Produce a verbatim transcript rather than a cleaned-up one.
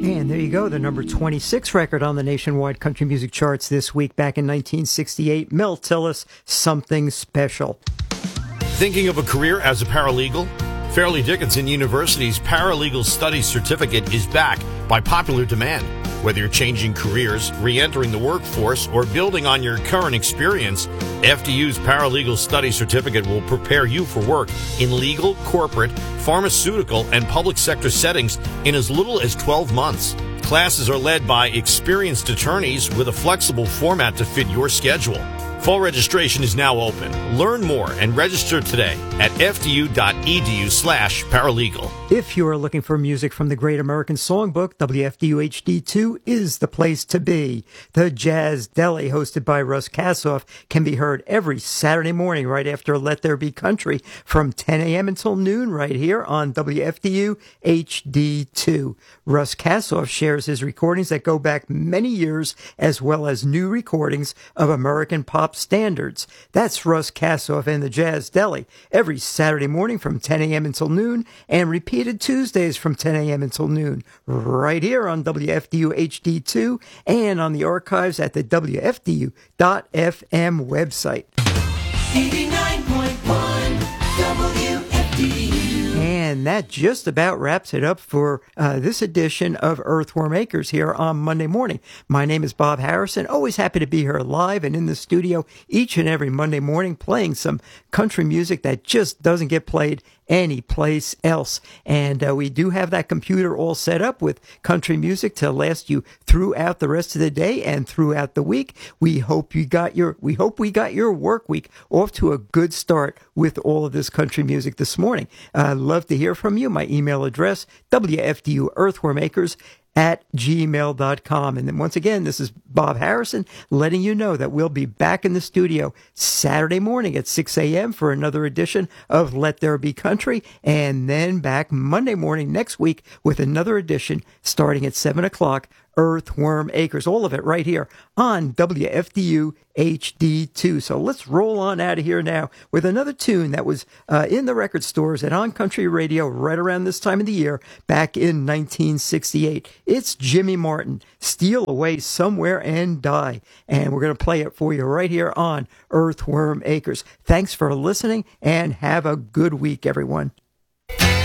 And there you go, the number twenty-six record on the nationwide country music charts this week, back in nineteen sixty-eight. Mel Tillis, Something Special. Thinking of a career as a paralegal? Fairleigh Dickinson University's Paralegal Studies Certificate is back by popular demand. Whether you're changing careers, re-entering the workforce, or building on your current experience, F D U's Paralegal Studies Certificate will prepare you for work in legal, corporate, pharmaceutical, and public sector settings in as little as twelve months. Classes are led by experienced attorneys with a flexible format to fit your schedule. Fall registration is now open. Learn more and register today at fdu.edu slash paralegal. If you are looking for music from the Great American Songbook, W F D U H D two is the place to be. The Jazz Deli, hosted by Russ Kassoff, can be heard every Saturday morning right after Let There Be Country from ten a.m. until noon right here on W F D U H D two. Russ Kassoff shares his recordings that go back many years, as well as new recordings of American pop standards. That's Russ Kassoff and the Jazz Deli every Saturday morning from ten a.m. until noon, and repeated Tuesdays from ten a.m. until noon right here on W F D U H D two and on the archives at the W F D U dot F M website. eighty-nine point one W F D U. And that just about wraps it up for uh, this edition of Earthworm Acres here on Monday morning. My name is Bob Harrison. Always happy to be here live and in the studio each and every Monday morning playing some country music that just doesn't get played anyplace else. And uh, we do have that computer all set up with country music to last you throughout the rest of the day and throughout the week. We hope you got your we hope we got your work week off to a good start with all of this country music this morning. I'd love to hear from you. My email address, W F D U Earthworm Acres at gmail dot com. And then once again, this is Bob Harrison letting you know that we'll be back in the studio Saturday morning at six a.m. for another edition of Let There Be Country, and then back Monday morning next week with another edition starting at seven o'clock, Earthworm Acres. All of it right here on W F D U H D two. So let's roll on out of here now with another tune that was uh, in the record stores and on country radio right around this time of the year back in nineteen sixty-eight. It's Jimmy Martin, Steal Away Somewhere and Die. And we're going to play it for you right here on Earthworm Acres. Thanks for listening and have a good week, everyone.